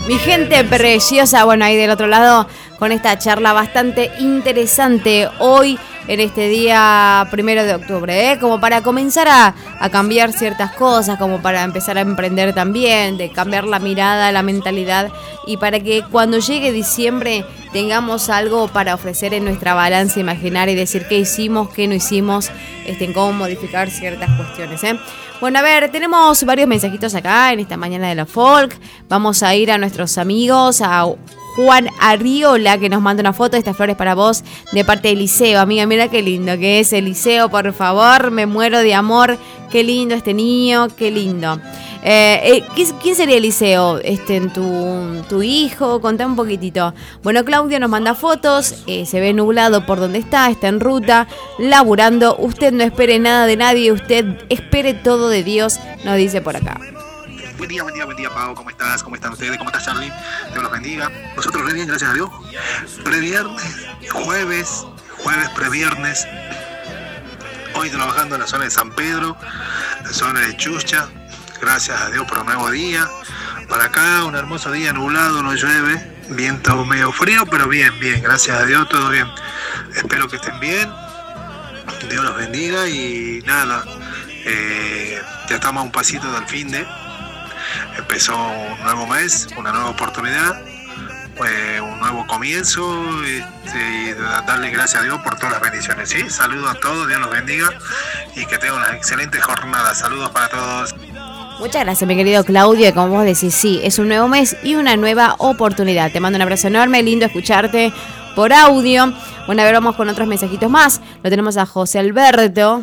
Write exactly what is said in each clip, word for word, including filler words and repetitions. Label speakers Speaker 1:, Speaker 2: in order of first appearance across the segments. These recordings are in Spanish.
Speaker 1: Mi gente preciosa, bueno, ahí del otro lado con esta charla bastante interesante hoy en este día primero de octubre, ¿eh? Como para comenzar a, a cambiar ciertas cosas, como para empezar a emprender también, de cambiar la mirada, la mentalidad y para que cuando llegue diciembre tengamos algo para ofrecer en nuestra balanza imaginaria y decir qué hicimos, qué no hicimos, este, en cómo modificar ciertas cuestiones, ¿eh? Bueno, a ver, tenemos varios mensajitos acá en esta mañana de la folk. Vamos a ir a nuestros amigos, a Juan Arriola, que nos manda una foto de estas flores para vos de parte de Eliseo. Amiga, mira qué lindo que es Eliseo, por favor, me muero de amor. Qué lindo este niño, qué lindo. Eh, eh, ¿Quién sería Eliseo? Este, tu, tu hijo, contá un poquitito. Bueno, Claudio nos manda fotos, eh, se ve nublado por donde está, está en ruta, laburando. Usted no espere nada de nadie, usted espere todo de Dios, nos dice por acá.
Speaker 2: Buen día, buen día, buen día, Pau. ¿Cómo estás? ¿Cómo están ustedes? ¿Cómo estás, Charlie? Dios los bendiga. Nosotros re bien, gracias a Dios. Previernes, jueves, jueves previernes. Hoy trabajando en la zona de San Pedro, en la zona de Chucha. Gracias a Dios por un nuevo día. Para acá, un hermoso día nublado, no llueve. Viento medio frío, pero bien, bien. Gracias a Dios, todo bien. Espero que estén bien. Dios los bendiga y nada. Eh, ya estamos a un pasito del fin de. Empezó un nuevo mes, una nueva oportunidad, eh, un nuevo comienzo, este, y darle gracias a Dios por todas las bendiciones, ¿sí? Saludos a todos, Dios los bendiga y que tengan una excelente jornada. Saludos para todos.
Speaker 1: Muchas gracias, mi querido Claudio, como vos decís, sí, es un nuevo mes y una nueva oportunidad. Te mando un abrazo enorme, lindo escucharte por audio. Bueno, a ver, vamos con otros mensajitos más. Lo tenemos a José Alberto.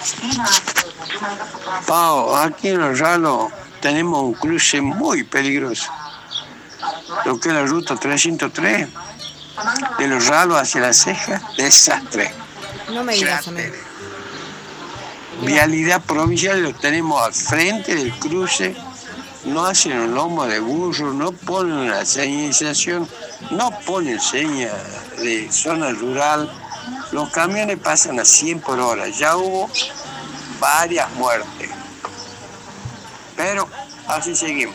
Speaker 3: Pau, aquí en el Ralo tenemos un cruce muy peligroso. Lo que es la ruta trescientos tres, de los Ralos hacia la Ceja, desastre.
Speaker 1: No me digas, amigo.
Speaker 3: Vialidad provincial lo tenemos al frente del cruce, no hacen un lomo de burro, no ponen una señalización, no ponen señas de zona rural. Los camiones pasan a cien por hora, ya hubo varias muertes. Pero así seguimos.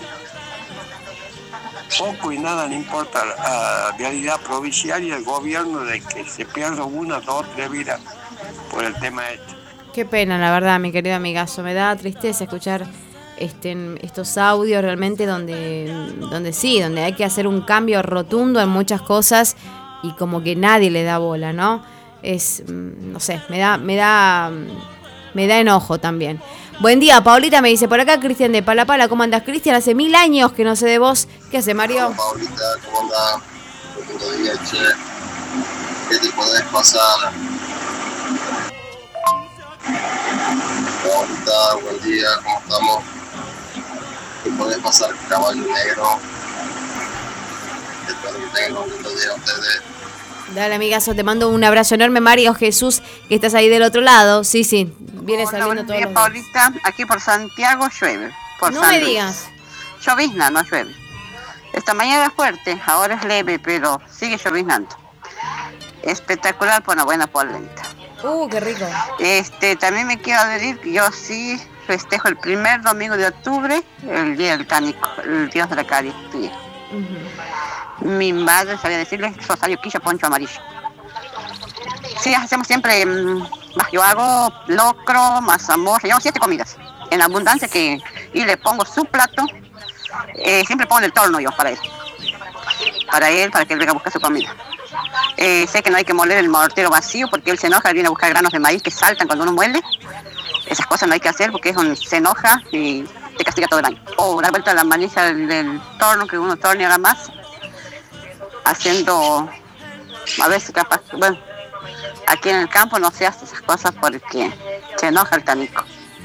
Speaker 3: Poco y nada le importa a la vialidad provincial y al gobierno de que se pierda una, dos, tres vidas por el tema este.
Speaker 1: Qué pena, la verdad, mi querido amigazo. Me da tristeza escuchar este, estos audios realmente donde, donde sí, donde hay que hacer un cambio rotundo en muchas cosas y como que nadie le da bola, ¿no? Es, no sé, me da, me da, me da enojo también. Buen día, Paulita me dice por acá, Cristian de Palapala. ¿Cómo andás, Cristian? Hace mil años que no sé de vos. ¿Qué hace, Mario?
Speaker 4: Hola, Paulita, ¿cómo andás? Buen día, che. ¿Qué te podés pasar? Paulita, buen día, ¿cómo estamos? ¿Qué podés pasar, caballo negro? Espero que tengan un lindo día ustedes.
Speaker 1: Dale, amigazo, te mando un abrazo enorme, Mario Jesús, que estás ahí del otro lado. Sí, sí, viene saliendo todo.
Speaker 5: Buen día, Paulita. Aquí por Santiago llueve. Por
Speaker 1: no
Speaker 5: San
Speaker 1: me
Speaker 5: Luis.
Speaker 1: digas.
Speaker 5: Llovizna, no llueve. Esta mañana es fuerte, ahora es leve, pero sigue lloviznando. Espectacular por una buena polenta.
Speaker 1: Uh, qué rico.
Speaker 5: Este, también me quiero adherir que yo sí festejo el primer domingo de octubre, el día del Cánico, el dios de la Eucaristía. Uh-huh. Mi madre sabía decirle rosario, quilla, poncho amarillo. Sí, hacemos siempre, mmm, yo hago locro, mazamorra, llevo siete comidas en abundancia que, y le pongo su plato, eh, siempre pongo en el torno yo para él, para él, para que él venga a buscar su comida. Eh, sé que no hay que moler el mortero vacío porque él se enoja, él viene a buscar granos de maíz que saltan cuando uno muele. Esas cosas no hay que hacer porque es un, se enoja y te castiga todo el año. O dar vuelta a la manija del, del torno, que uno torne a la masa, haciendo, a veces capaz, bueno, aquí en el campo no se hace esas cosas porque se enoja el Cánico.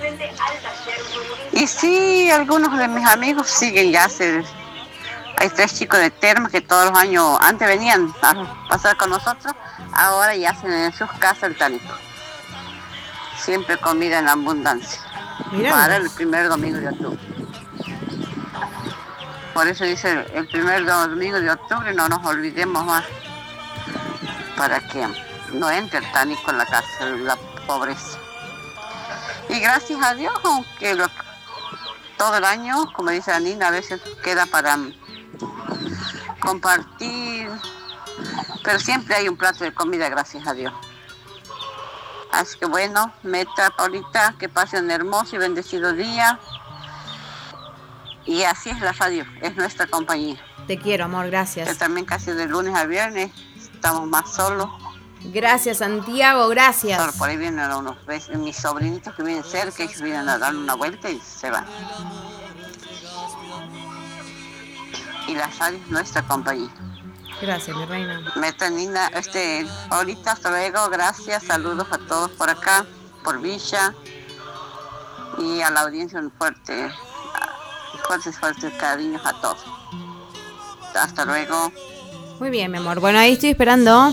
Speaker 5: Y sí, algunos de mis amigos siguen ya hace... Hay tres chicos de Terma que todos los años antes venían a pasar con nosotros, ahora ya hacen en sus casas el Cánico. Siempre comida en abundancia. Mirá. Para el primer domingo de octubre. Por eso dice el primer domingo de octubre no nos olvidemos más. Para que no entre el Cánico en la casa, la pobreza. Y gracias a Dios, aunque lo, todo el año, como dice la Nina, a veces queda para compartir, pero siempre hay un plato de comida, gracias a Dios. Así que bueno, meta, Paulita, que pasen un hermoso y bendecido día. Y así es la radio, es nuestra compañía.
Speaker 1: Te quiero, amor, gracias.
Speaker 5: Que también casi de lunes a viernes estamos más solos.
Speaker 1: Gracias, Santiago, gracias.
Speaker 5: Solo por ahí vienen unos mis sobrinitos que vienen cerca, ellos vienen a dar una vuelta y se van. Y la radio es nuestra compañía.
Speaker 1: Gracias, mi reina.
Speaker 5: Meta, Nina, este, ahorita, hasta luego, gracias, saludos a todos por acá, por Villa, y a la audiencia un fuerte, fuertes, fuertes cariños a todos. Hasta luego.
Speaker 1: Muy bien, mi amor. Bueno, ahí estoy esperando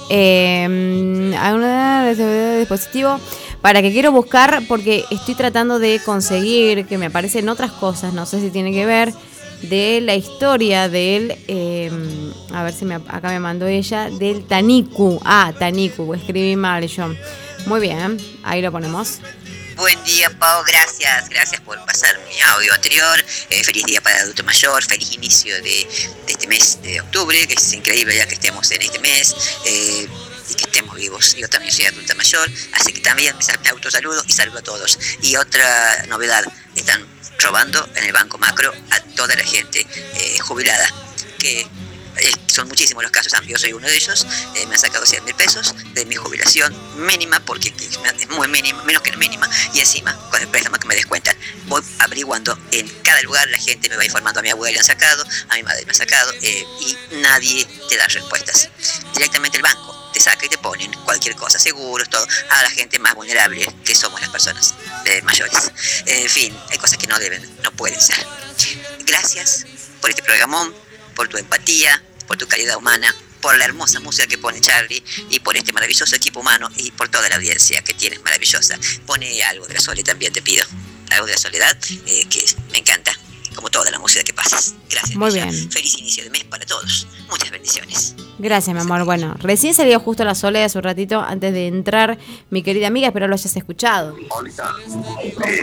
Speaker 1: eh, a un dispositivo para que quiero buscar, porque estoy tratando de conseguir que me aparecen otras cosas, no sé si tiene que ver, de la historia del, eh, a ver si me, acá me mandó ella, del Taniku. Ah, Taniku, escribí mal yo. Muy bien, ahí lo ponemos.
Speaker 6: Buen día, Pau, gracias, gracias por pasar mi audio anterior. Eh, feliz día para el adulto mayor, feliz inicio de, de este mes de octubre, que es increíble ya que estemos en este mes. Eh, y que estemos vivos. Yo también soy adulta mayor, así que también me autosaludo y saludo a todos. Y otra novedad, están robando en el Banco Macro a toda la gente eh, jubilada, que eh, son muchísimos los casos. Yo soy uno de ellos. Eh, me han sacado cien mil pesos de mi jubilación mínima, porque es muy mínima, menos que la mínima, y encima con el préstamo que me descuentan. Voy averiguando en cada lugar, la gente me va informando. A mi abuela le han sacado, a mi madre me han sacado, eh, y nadie te da respuestas. Directamente el banco te saca y te ponen cualquier cosa, seguros, todo, a la gente más vulnerable que somos las personas eh, mayores. En fin, hay cosas que no deben, no pueden ser. Gracias por este programón, por tu empatía, por tu calidad humana, por la hermosa música que pone Charlie, y por este maravilloso equipo humano, y por toda la audiencia que tienes maravillosa. Pone algo de la Sole también, te pido, algo de la Soledad, eh, que me encanta, como toda la música que pasas. Gracias.
Speaker 1: Muy
Speaker 6: Bella.
Speaker 1: bien.
Speaker 6: Feliz inicio de mes para todos. Muchas bendiciones.
Speaker 1: Gracias, mi amor. Bueno, recién salió justo la Sole hace un ratito antes de entrar mi querida amiga, espero lo hayas escuchado.
Speaker 7: Paulita, eh,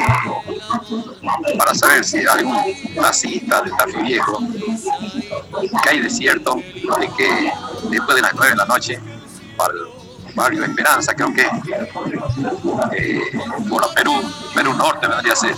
Speaker 7: para saber si hay algún masista de Tafí Viejo, que hay desierto, de que después de las nueve de la noche, para el barrio Esperanza, creo que eh, por la Perú, Perú Norte vendría a ser,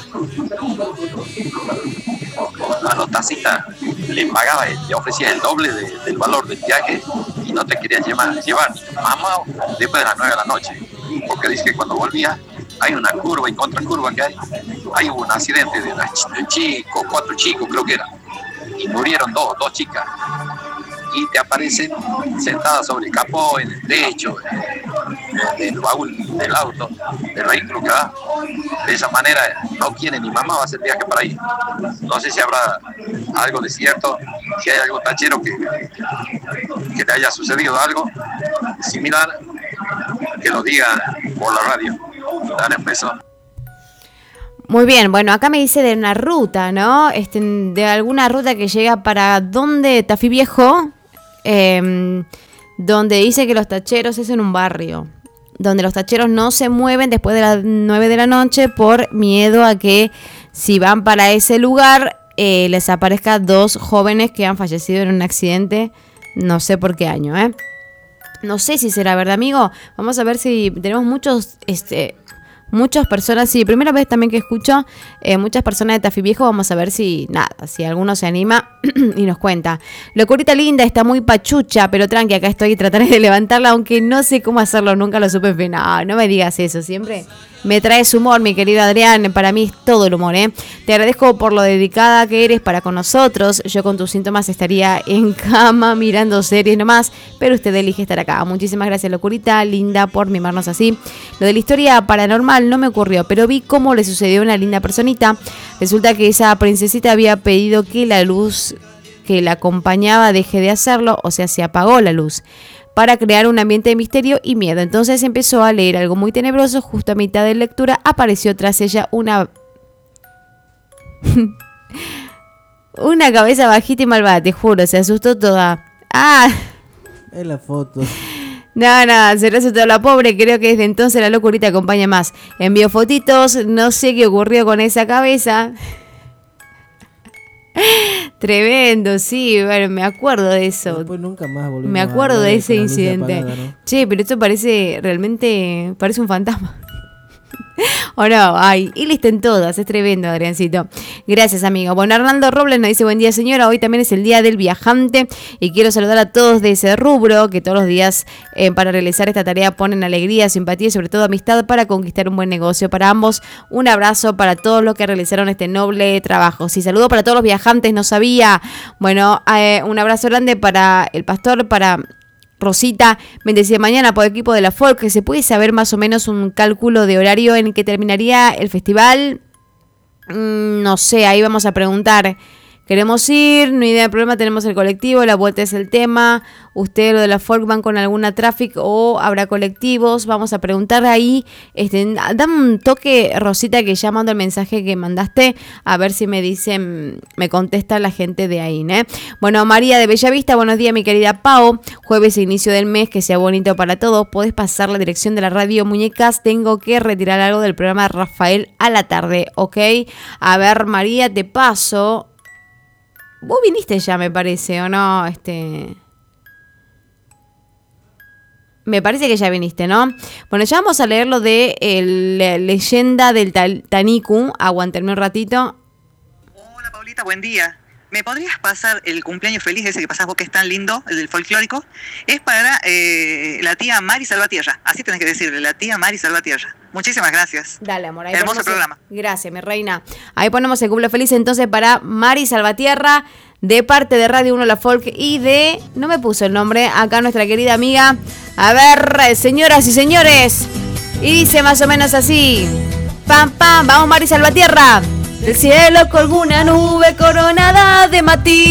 Speaker 7: a los taxistas le pagaba, le ofrecía el doble de, del valor del viaje, y no te querían llevar, llevar mamá después de las nueve de la noche, porque dice que cuando volvía hay una curva y contracurva que hay, hay un accidente de, de chicos, cuatro chicos creo que eran, y murieron dos, dos chicas, y te aparecen sentadas sobre el capó, en el techo, en el baúl del auto, del vehículo que va. De esa manera no quiere ni mamá va a hacer viaje para ahí. No sé si habrá algo de cierto, si hay algún tachero que, que te haya sucedido algo similar, que lo diga por la radio. Dale un beso.
Speaker 1: Muy bien, bueno, acá me dice de una ruta, ¿no? Este, de alguna ruta que llega para donde Tafí Viejo, eh, donde dice que los tacheros es en un barrio, donde los tacheros no se mueven después de las nueve de la noche por miedo a que si van para ese lugar eh, les aparezca dos jóvenes que han fallecido en un accidente, no sé por qué año, ¿eh? No sé si será verdad, amigo. Vamos a ver si tenemos muchos... este Muchas personas, sí, primera vez también que escucho eh, muchas personas de Tafí Viejo. Vamos a ver si, nada, si alguno se anima y nos cuenta. Locurita linda, está muy pachucha, pero tranqui, acá estoy y trataré de levantarla, aunque no sé cómo hacerlo, nunca lo supe en fin. No, no me digas eso, siempre me traes humor, mi querido Adrián, para mí es todo el humor, ¿eh? Te agradezco por lo dedicada que eres para con nosotros. Yo con tus síntomas estaría en cama mirando series nomás, pero usted elige estar acá. Muchísimas gracias, Locurita linda, por mimarnos así. Lo de la historia paranormal no me ocurrió, pero vi cómo le sucedió a una linda personita. Resulta que esa princesita había pedido que la luz que la acompañaba deje de hacerlo, o sea, se apagó la luz, para crear un ambiente de misterio y miedo. Entonces empezó a leer algo muy tenebroso. Justo a mitad de lectura apareció tras ella una una cabeza bajita y malvada, te juro, se asustó toda. Ah,
Speaker 8: es la foto.
Speaker 1: No, no, se asustó la pobre. Creo que desde entonces la Locurita acompaña más. Envió fotitos, no sé qué ocurrió con esa cabeza. Tremendo, sí, bueno, me acuerdo de eso.
Speaker 8: Después nunca más volvimos
Speaker 1: Me acuerdo
Speaker 8: a
Speaker 1: de ese
Speaker 8: con la luz
Speaker 1: incidente.
Speaker 8: apagada, ¿no?
Speaker 1: Che, pero esto parece, realmente, parece un fantasma. ¿O no? Ay, y listen todas, es tremendo, Adriancito. Gracias, amigo. Bueno, Arnaldo Robles nos dice, buen día, señora. Hoy también es el día del viajante y quiero saludar a todos de ese rubro que todos los días eh, para realizar esta tarea ponen alegría, simpatía y sobre todo amistad para conquistar un buen negocio. Para ambos, un abrazo para todos los que realizaron este noble trabajo. Sí, saludo para todos los viajantes, no sabía. Bueno, eh, un abrazo grande para el pastor, para Rosita, me decía mañana por equipo de la Folk, que se puede saber más o menos un cálculo de horario en que terminaría el festival. Mm, no sé, ahí vamos a preguntar. Queremos ir, no hay idea del problema, tenemos el colectivo, la vuelta es el tema. Ustedes, lo de la Folk, van con alguna traffic o habrá colectivos. Vamos a preguntar ahí. Este, dame un toque, Rosita, que ya mando el mensaje que mandaste. A ver si me dicen, me contesta la gente de ahí, ¿eh? Bueno, María de Bellavista, buenos días, mi querida Pau. Jueves, inicio del mes, que sea bonito para todos. Podés pasar la dirección de la radio, muñecas. Tengo que retirar algo del programa de Rafael a la tarde, ¿ok? A ver, María, te paso. Vos viniste ya, me parece, ¿o no? Este... Me parece que ya viniste, ¿no? Bueno, ya vamos a leer lo de el, la leyenda del Taniku. Aguantenme un ratito.
Speaker 9: Hola, Paulita, buen día. ¿Me podrías pasar el cumpleaños feliz ese que pasás vos, que es tan lindo, el del folclórico? Es para eh, la tía Mari Salvatierra. Así tenés que decirle, la tía Mari Salvatierra. Muchísimas gracias.
Speaker 1: Dale, amor. Ahí
Speaker 9: hermoso programa.
Speaker 1: El... Gracias, mi reina. Ahí ponemos el cumple feliz entonces para Mari Salvatierra, de parte de Radio uno La Folk y de... No me puso el nombre, acá nuestra querida amiga. A ver, señoras y señores. Y dice más o menos así. Pam, pam, vamos Mari Salvatierra. Del cielo colgó una nube coronada de matiz.